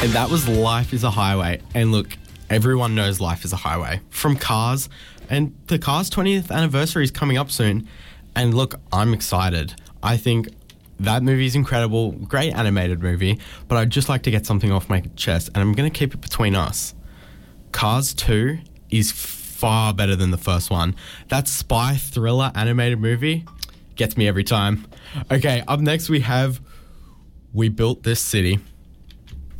And that was Life is a Highway. And look, everyone knows Life is a Highway from Cars. And the Cars 20th anniversary is coming up soon. And look, I'm excited. I think that movie is incredible. Great animated movie. But I'd just like to get something off my chest. And I'm going to keep it between us. Cars 2 is far better than the first one. That spy thriller animated movie gets me every time. Okay, up next we have We Built This City.